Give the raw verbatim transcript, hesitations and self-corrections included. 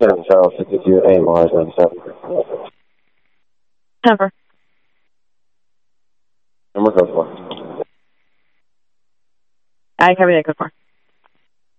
seven Charles sixty-two, A Mars ninety-seven. Number. Number, go for. I copy that, go for.